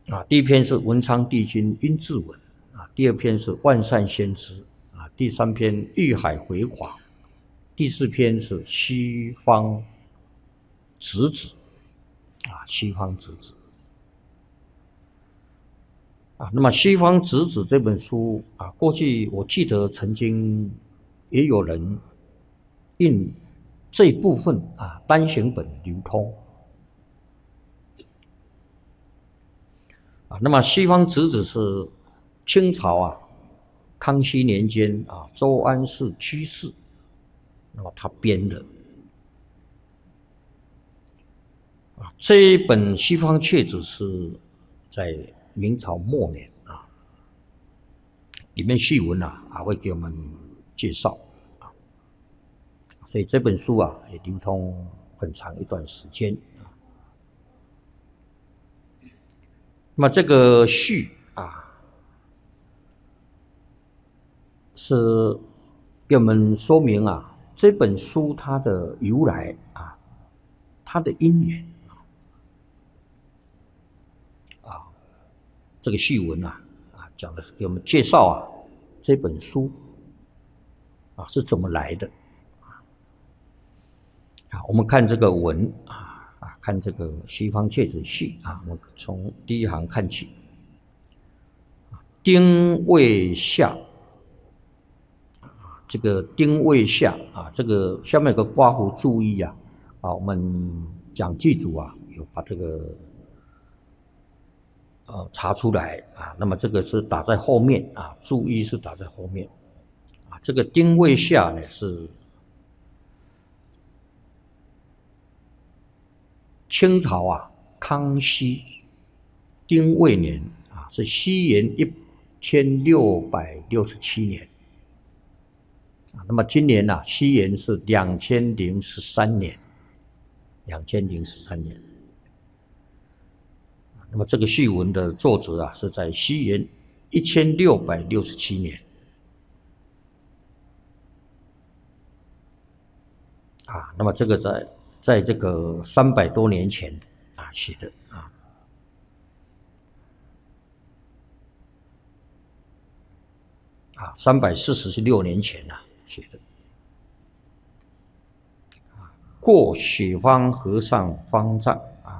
第一篇是文昌帝君殷志文第二篇是万善先知第三篇玉海回华，第四篇是西方直子西方直子那么西方直子这本书过去我记得曾经也有人印这一部分单行本流通那么西方直子是清朝康熙年间周安世居士那么他编的这一本西方阙子是在明朝末年里面序文会给我们介绍所以这本书也流通很长一段时间那么这个序是给我们说明这本书它的由来它的因缘这个序文讲的是给我们介绍这本书是怎么来的我们看这个文看这个西方阙子序我们从第一行看起。丁未下这个丁未下这个下面有个括弧注意我们讲记组有把这个查出来那么这个是打在后面注意是打在后面这个丁未下呢是清朝康熙丁未年是西元1667年那么今年西元是2013年那么这个序文的作者是在西元1667年那么这个在这个300多年前写的346年前写的过雪芳和尚方丈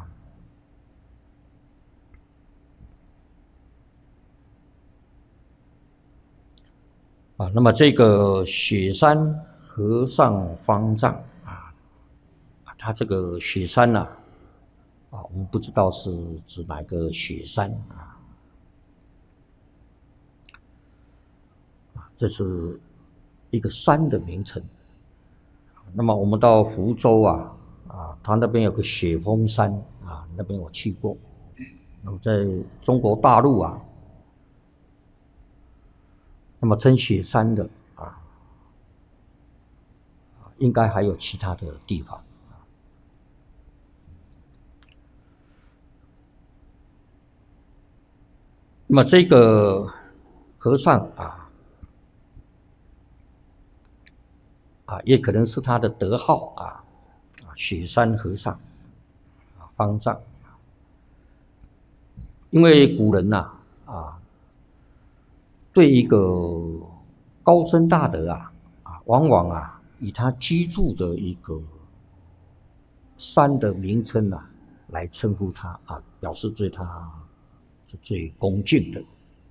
那么这个雪山和尚方丈他这个雪山我们不知道是指哪个雪山这是一个山的名称。那么我们到福州他那边有个雪峰山那边我去过。在中国大陆那么称雪山的应该还有其他的地方那么这个和尚也可能是他的德号雪山和尚方丈因为古人对一个高僧大德往往以他居住的一个山的名称来称呼他表示对他是最恭敬的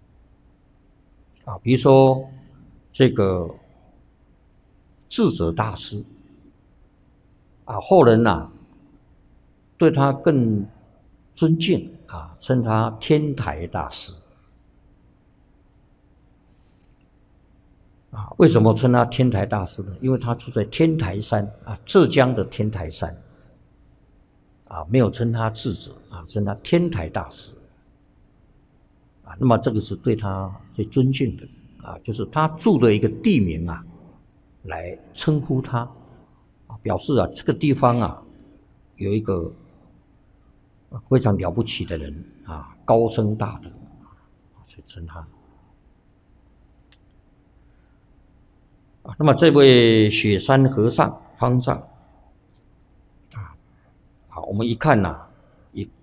比如说这个智者大师后人对他更尊敬称他天台大师为什么称他天台大师呢？因为他住在天台山浙江的天台山没有称他智者称他天台大师那么这个是对他最尊敬的就是他住的一个地名来称呼他表示这个地方有一个非常了不起的人高僧大德所以称他那么这位雪山和尚方丈我们一看也